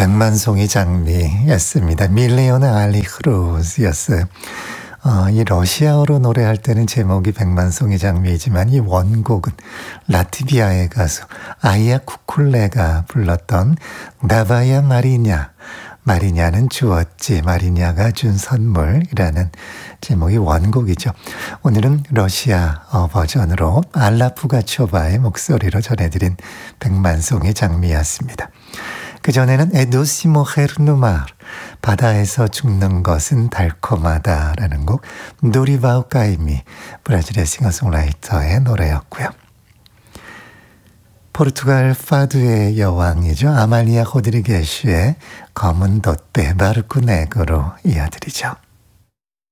백만송이 장미였습니다. 밀레오네 알리 크루즈였어요. 이 러시아어로 노래할 때는 제목이 백만송이 장미이지만 이 원곡은 라트비아의 가수 아이야 쿠쿨레가 불렀던 나바야 마리냐, 마리냐는 주었지, 마리냐가 준 선물이라는 제목이 원곡이죠. 오늘은 러시아어 버전으로 알라 푸가초바의 목소리로 전해드린 백만송이 장미였습니다. 그전에는 에도시모 헤르누마르, 바다에서 죽는 것은 달콤하다라는 곡 노리바우 까이미, 브라질의 싱어송라이터의 노래였고요. 포르투갈 파두의 여왕이죠. 아말리아 호드리게슈의 검은 돛배 바르쿠 네그로 이어드리죠.